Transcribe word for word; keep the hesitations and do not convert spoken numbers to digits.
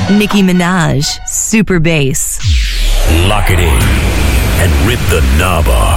Nicki Minaj, Super Bass. Lock it in and rip the knob off.